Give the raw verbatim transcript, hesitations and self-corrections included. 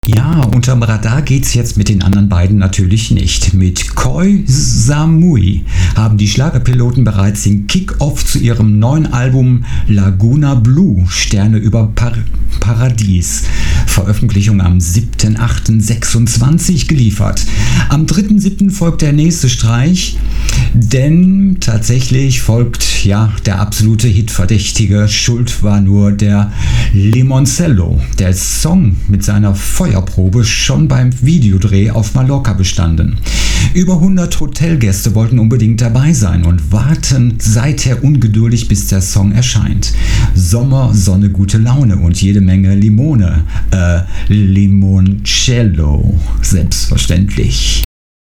Ja, unterm Radar geht's jetzt mit den anderen beiden natürlich nicht. Mit Koh Samui haben die Schlagerpiloten bereits den Kick-Off zu ihrem neuen Album Laguna Blue, Sterne über Par Paradies, Veröffentlichung am siebten achten sechsundzwanzig geliefert. Am dritten siebten folgt der nächste Streich, denn tatsächlich folgt ja der absolute Hitverdächtige. Schuld war nur der Limoncello. Der Song mit seiner Feuerprobe schon beim Videodreh auf Mallorca bestanden. Über hundert Hotelgäste wollten unbedingt dabei sein und warten seither ungeduldig, bis der Song erscheint. Sommer, Sonne, gute Laune und jede Menge Limone. Äh, Limoncello, selbstverständlich.